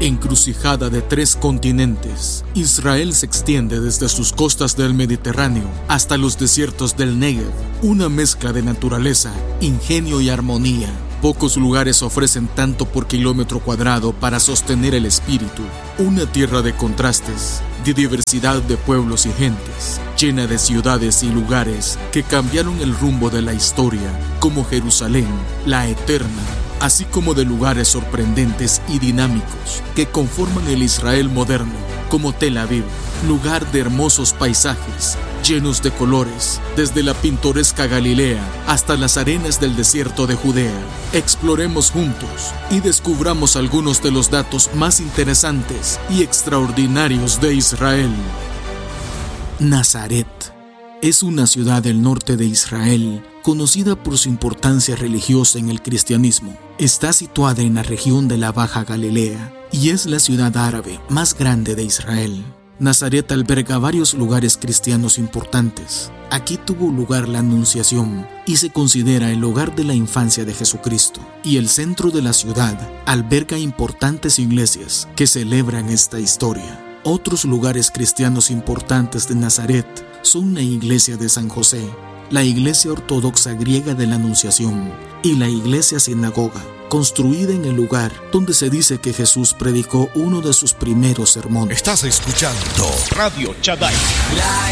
Encrucijada de 3 continentes, Israel se extiende desde sus costas del Mediterráneo hasta los desiertos del Negev, una mezcla de naturaleza, ingenio y armonía. Pocos lugares ofrecen tanto por kilómetro cuadrado para sostener el espíritu. Una tierra de contrastes, de diversidad de pueblos y gentes, llena de ciudades y lugares que cambiaron el rumbo de la historia, como Jerusalén, la eterna, así como de lugares sorprendentes y dinámicos que conforman el Israel moderno, como Tel Aviv, lugar de hermosos paisajes, llenos de colores, desde la pintoresca Galilea hasta las arenas del desierto de Judea. Exploremos juntos y descubramos algunos de los datos más interesantes y extraordinarios de Israel. Nazaret es una ciudad del norte de Israel, conocida por su importancia religiosa en el cristianismo. Está situada en la región de la Baja Galilea y es la ciudad árabe más grande de Israel. Nazaret alberga varios lugares cristianos importantes. Aquí tuvo lugar la Anunciación y se considera el hogar de la infancia de Jesucristo. Y el centro de la ciudad alberga importantes iglesias que celebran esta historia. Otros lugares cristianos importantes de Nazaret son la iglesia de San José, la iglesia ortodoxa griega de la Anunciación y la iglesia sinagoga, construida en el lugar donde se dice que Jesús predicó uno de sus primeros sermones. Estás escuchando Radio Shaddai.